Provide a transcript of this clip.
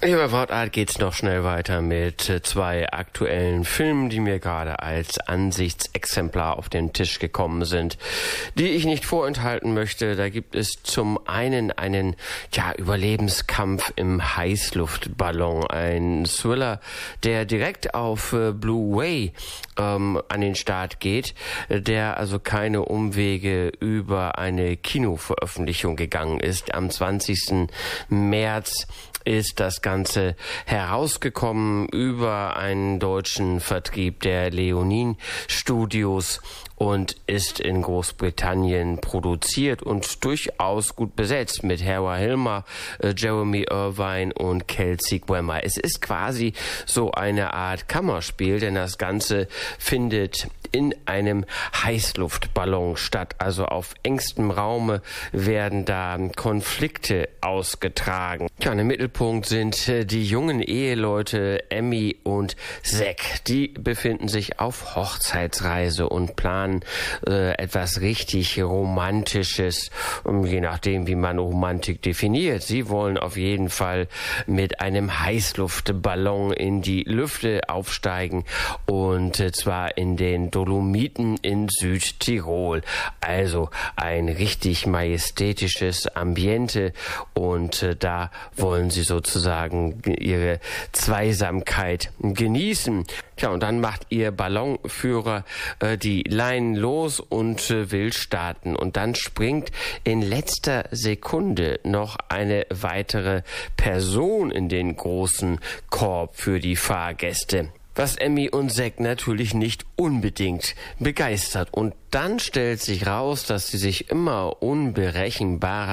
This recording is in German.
Lieber Wortart, geht's noch schnell weiter mit zwei aktuellen Filmen, die mir gerade als Ansichtsexemplar auf den Tisch gekommen sind, die ich nicht vorenthalten möchte. Da gibt es zum einen einen Überlebenskampf im Heißluftballon, ein Thriller, der direkt auf Blu-ray an den Start geht, der also keine Umwege über eine Kinoveröffentlichung gegangen ist. Am 20. März ist das Ganze herausgekommen über einen deutschen Vertrieb der Leonin Studios und ist in Großbritannien produziert und durchaus gut besetzt mit Hera Hilmar, Jeremy Irvine und Kelsey Grammer. Es ist quasi so eine Art Kammerspiel, denn das Ganze findet in einem Heißluftballon statt. Also auf engstem Raume werden da Konflikte ausgetragen. Im Mittelpunkt sind die jungen Eheleute Emmy und Zack. Die befinden sich auf Hochzeitsreise und planen etwas richtig Romantisches, je nachdem, wie man Romantik definiert. Sie wollen auf jeden Fall mit einem Heißluftballon in die Lüfte aufsteigen und zwar in den Dolomiten in Südtirol. Also ein richtig majestätisches Ambiente und da wollen sie sozusagen ihre Zweisamkeit genießen. Und dann macht ihr Ballonführer die Leinen los und will starten. Und dann springt in letzter Sekunde noch eine weitere Person in den großen Korb für die Fahrgäste, was Emmy und Zack natürlich nicht unbedingt begeistert. Und dann stellt sich raus, dass sie sich immer unberechenbarer